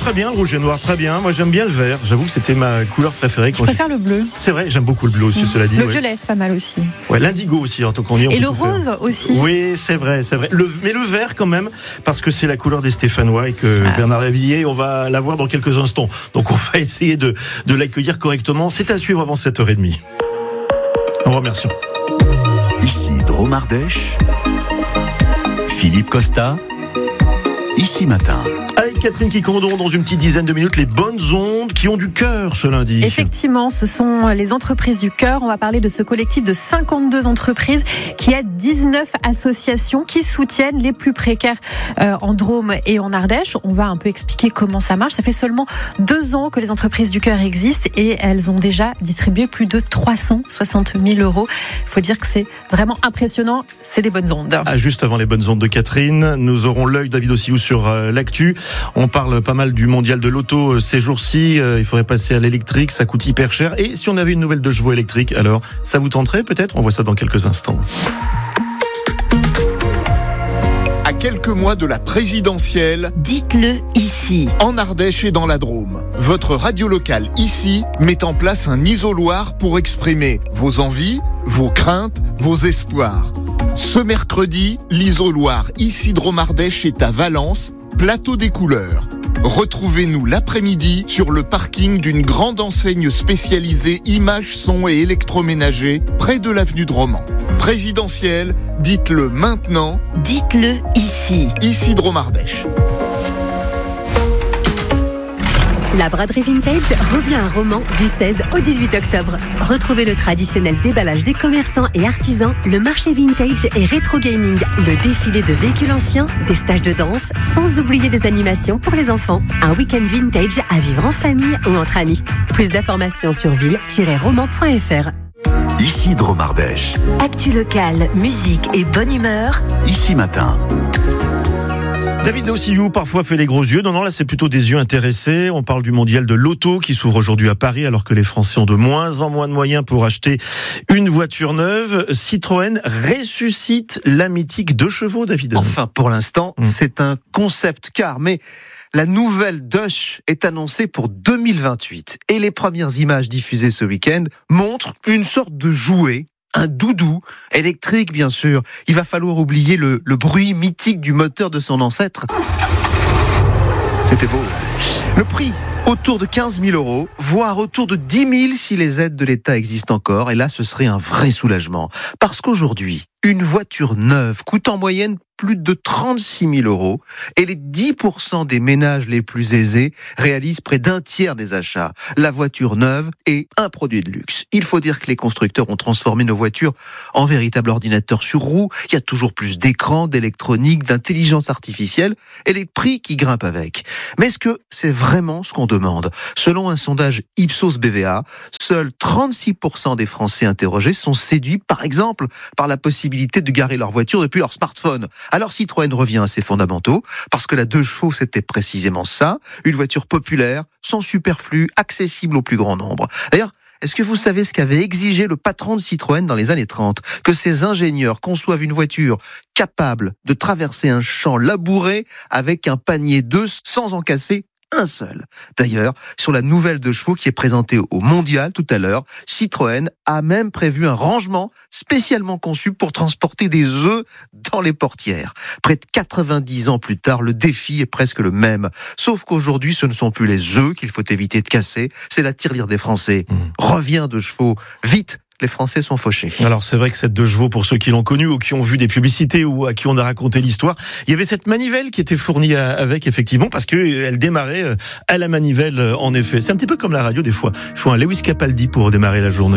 très bien, le rouge et noir, très bien. Moi, j'aime bien le vert. J'avoue que c'était ma couleur préférée. Je préfère le bleu. C'est vrai, j'aime beaucoup le bleu aussi, cela dit. Le violet, c'est pas mal aussi. Ouais, l'indigo aussi, en tant qu'on y est. Et le rose aussi. Oui, c'est vrai. Mais le vert quand même, parce que c'est la couleur des Stéphanois et que Bernard Lavilliers, on va la voir dans quelques instants. Donc on va essayer de l'accueillir correctement. C'est à suivre avant 7h30. Nous remercions. Ici Drôme Ardèche, Philippe Costa, Ici Matin. Avec Catherine Quiquendon, dans une petite dizaine de minutes, les bonnes ondes qui ont du cœur ce lundi. Effectivement, ce sont les entreprises du cœur. On va parler de ce collectif de 52 entreprises qui aide 19 associations qui soutiennent les plus précaires en Drôme et en Ardèche. On va un peu expliquer comment ça marche. Ça fait seulement 2 ans que les entreprises du cœur existent et elles ont déjà distribué plus de 360 000 euros. Il faut dire que c'est vraiment impressionnant. C'est des bonnes ondes. Juste avant les bonnes ondes de Catherine, nous aurons l'œil David Ossiou sur l'actu. On parle pas mal du mondial de l'auto ces jours-ci. Il faudrait passer à l'électrique, ça coûte hyper cher. Et si on avait une nouvelle de chevaux électrique, alors ça vous tenterait peut-être ? On voit ça dans quelques instants. À quelques mois de la présidentielle, dites-le ici. En Ardèche et dans la Drôme, votre radio locale ici met en place un isoloir pour exprimer vos envies, vos craintes, vos espoirs. Ce mercredi, l'isoloir ici Drôme Ardèche est à Valence, Plateau des Couleurs. Retrouvez-nous l'après-midi sur le parking d'une grande enseigne spécialisée images, son et électroménager près de l'avenue de Romans. Présidentielle, dites-le maintenant. Dites-le ici. Ici Drôme Ardèche. La braderie vintage revient à Romans du 16 au 18 octobre. Retrouvez le traditionnel déballage des commerçants et artisans, le marché vintage et rétro gaming, le défilé de véhicules anciens, des stages de danse, sans oublier des animations pour les enfants. Un week-end vintage à vivre en famille ou entre amis. Plus d'informations sur ville-romans.fr. Ici Drôme Ardèche. Actu locale, musique et bonne humeur. Ici Matin. David Ossiou parfois fait les gros yeux. Non, là c'est plutôt des yeux intéressés. On parle du mondial de l'auto qui s'ouvre aujourd'hui à Paris alors que les Français ont de moins en moins de moyens pour acheter une voiture neuve. Citroën ressuscite la mythique 2 chevaux, David. Enfin, pour l'instant, c'est un concept car, mais la nouvelle Dush est annoncée pour 2028 et les premières images diffusées ce week-end montrent une sorte de jouet. Un doudou, électrique bien sûr. Il va falloir oublier le bruit mythique du moteur de son ancêtre. C'était beau. Le prix, autour de 15 000 euros, voire autour de 10 000 si les aides de l'État existent encore. Et là, ce serait un vrai soulagement. Parce qu'aujourd'hui, une voiture neuve coûte en moyenne plus de 36 000 euros et les 10% des ménages les plus aisés réalisent près d'un tiers des achats. La voiture neuve est un produit de luxe. Il faut dire que les constructeurs ont transformé nos voitures en véritables ordinateurs sur roues. Il y a toujours plus d'écrans, d'électronique, d'intelligence artificielle et les prix qui grimpent avec. Mais est-ce que c'est vraiment ce qu'on demande ? Selon un sondage Ipsos BVA, seuls 36% des Français interrogés sont séduits, par exemple, par la possibilité de garer leur voiture depuis leur smartphone. Alors Citroën revient à ses fondamentaux, parce que la 2 chevaux, c'était précisément ça, une voiture populaire, sans superflu, accessible au plus grand nombre. D'ailleurs, est-ce que vous savez ce qu'avait exigé le patron de Citroën dans les années 30 ? Que ses ingénieurs conçoivent une voiture capable de traverser un champ labouré avec un panier d'œufs sans en casser un seul. D'ailleurs, sur la nouvelle 2 chevaux qui est présentée au Mondial tout à l'heure, Citroën a même prévu un rangement spécialement conçu pour transporter des œufs dans les portières. Près de 90 ans plus tard, le défi est presque le même. Sauf qu'aujourd'hui, ce ne sont plus les œufs qu'il faut éviter de casser, c'est la tirelire des Français. Reviens 2 chevaux, vite! Les Français sont fauchés. Alors c'est vrai que cette 2 chevaux, pour ceux qui l'ont connue ou qui ont vu des publicités ou à qui on a raconté l'histoire, il y avait cette manivelle qui était fournie avec, effectivement, parce qu'elle démarrait à la manivelle, en effet. C'est un petit peu comme la radio des fois. Il faut un Lewis Capaldi pour démarrer la journée.